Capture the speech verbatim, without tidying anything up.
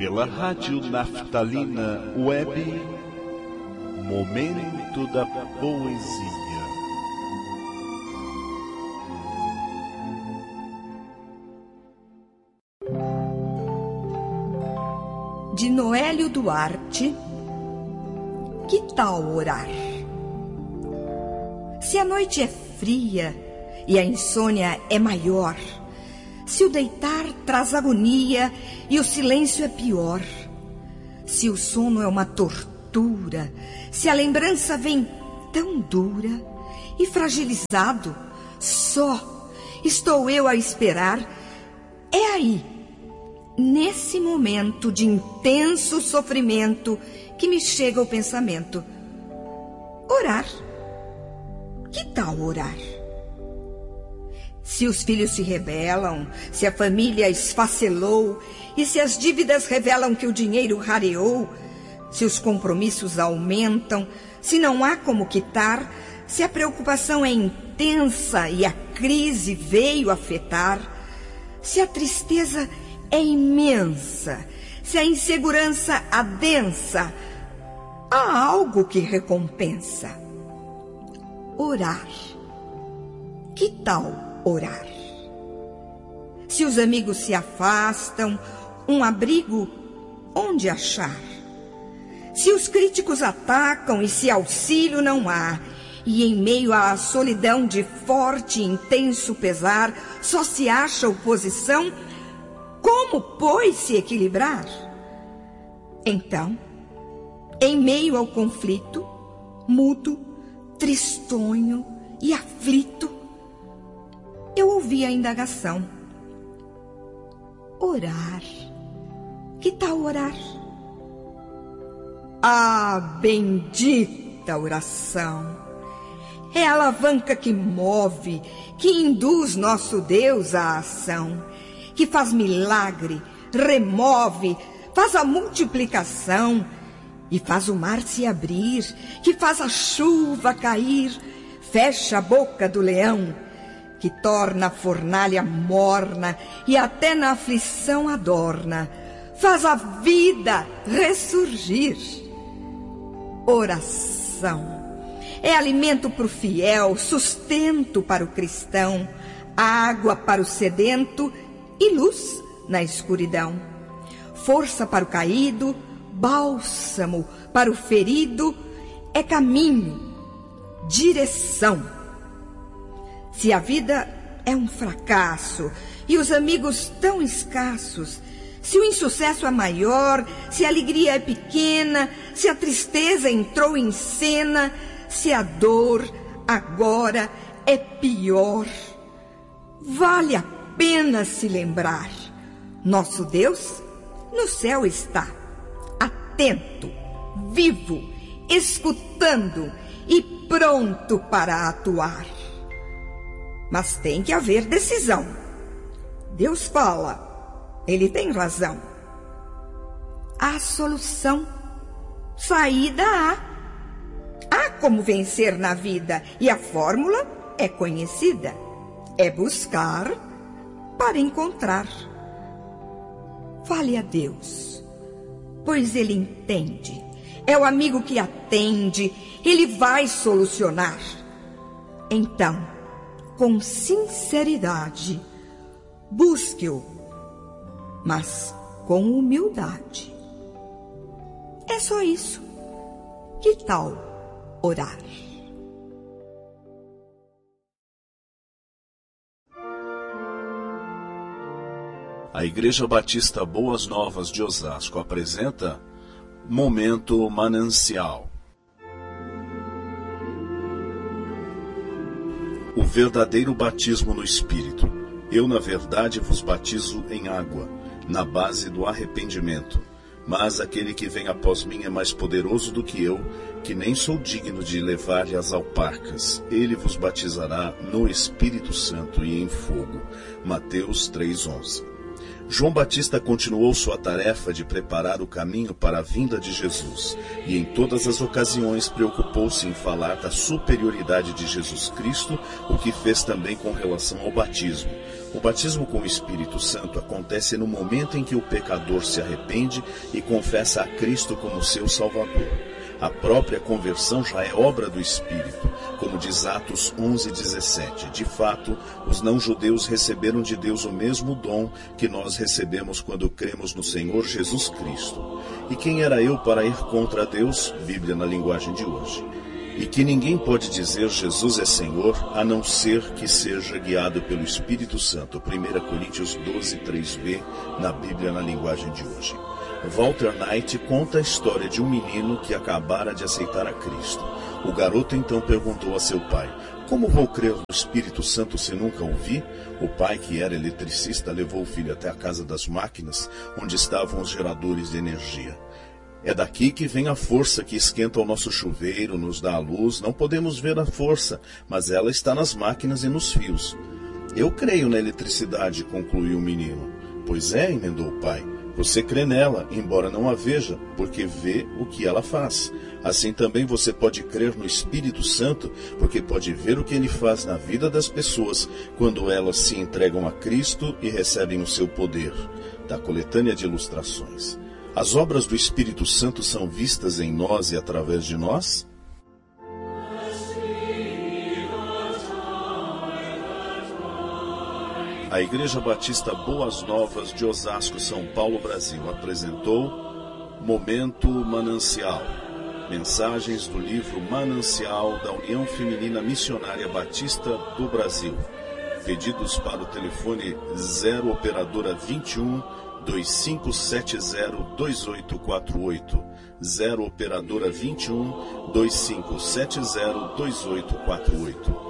pela Rádio Naftalina Web, Momento da Poesia. De Noélio Duarte. Que tal orar? Se a noite é fria e a insônia é maior, se o deitar traz agonia e o silêncio é pior, se o sono é uma tortura, se a lembrança vem tão dura e fragilizado, só estou eu a esperar, é aí, nesse momento de intenso sofrimento, que me chega o pensamento: orar. Que tal orar? Se os filhos se rebelam, se a família esfacelou, e se as dívidas revelam que o dinheiro rareou, se os compromissos aumentam, se não há como quitar, se a preocupação é intensa e a crise veio afetar, se a tristeza é imensa, se a insegurança adensa, há algo que recompensa: orar. Que tal orar? Se os amigos se afastam, um abrigo onde achar? Se os críticos atacam e se auxílio não há, e em meio à solidão de forte e intenso pesar só se acha oposição, como, pois, se equilibrar? Então, em meio ao conflito, mudo, tristonho e aflito, eu ouvi a indagação: orar. Que tal orar? Ah, bendita oração! É a alavanca que move, que induz nosso Deus à ação, que faz milagre, remove, faz a multiplicação e faz o mar se abrir, que faz a chuva cair, fecha a boca do leão, que torna a fornalha morna e até na aflição adorna, faz a vida ressurgir. Oração é alimento para o fiel, sustento para o cristão, água para o sedento e luz na escuridão, força para o caído, bálsamo para o ferido, é caminho, direção. Se a vida é um fracasso e os amigos tão escassos, se o insucesso é maior, se a alegria é pequena, se a tristeza entrou em cena, se a dor agora é pior, vale a pena se lembrar: nosso Deus no céu está, atento, vivo, escutando e pronto para atuar. Mas tem que haver decisão. Deus fala, Ele tem razão. Há solução, saída há. Há como vencer na vida e a fórmula é conhecida. É buscar para encontrar. Fale a Deus, pois Ele entende. É o amigo que atende, Ele vai solucionar. Então, com sinceridade, busque-o, mas com humildade. É só isso. Que tal orar? A Igreja Batista Boas Novas de Osasco apresenta Momento Manancial. O verdadeiro batismo no Espírito. Eu, na verdade, vos batizo em água, na base do arrependimento. Mas aquele que vem após mim é mais poderoso do que eu, que nem sou digno de levar-lhe as alparcas. Ele vos batizará no Espírito Santo e em fogo. Mateus três, onze. João Batista continuou sua tarefa de preparar o caminho para a vinda de Jesus e em todas as ocasiões preocupou-se em falar da superioridade de Jesus Cristo, o que fez também com relação ao batismo. O batismo com o Espírito Santo acontece no momento em que o pecador se arrepende e confessa a Cristo como seu Salvador. A própria conversão já é obra do Espírito, como diz Atos onze, dezessete. De fato, os não-judeus receberam de Deus o mesmo dom que nós recebemos quando cremos no Senhor Jesus Cristo. E quem era eu para ir contra Deus? Bíblia na linguagem de hoje. E que ninguém pode dizer Jesus é Senhor, a não ser que seja guiado pelo Espírito Santo. primeira Coríntios doze, três b, na Bíblia na linguagem de hoje. Walter Knight conta a história de um menino que acabara de aceitar a Cristo. O garoto então perguntou a seu pai: como vou crer no Espírito Santo se nunca o vi? O pai, que era eletricista, levou o filho até a casa das máquinas, onde estavam os geradores de energia. É daqui que vem a força que esquenta o nosso chuveiro, nos dá a luz. Não podemos ver a força, mas ela está nas máquinas e nos fios. Eu creio na eletricidade, concluiu o menino. Pois é, emendou o pai. Você crê nela, embora não a veja, porque vê o que ela faz. Assim também você pode crer no Espírito Santo, porque pode ver o que ele faz na vida das pessoas quando elas se entregam a Cristo e recebem o seu poder. Da coletânea de ilustrações. As obras do Espírito Santo são vistas em nós e através de nós? A Igreja Batista Boas Novas de Osasco, São Paulo, Brasil, apresentou Momento Manancial. Mensagens do livro Manancial da União Feminina Missionária Batista do Brasil. Pedidos para o telefone zero operadora vinte e um, dois cinco sete zero, dois oito quatro oito. zero operadora vinte e um, dois cinco sete zero, dois oito quatro oito.